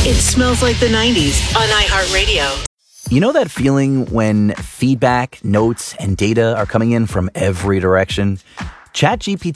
It smells like the 90s on iHeartRadio. You know that feeling when feedback, notes, and data are coming in from every direction? ChatGPT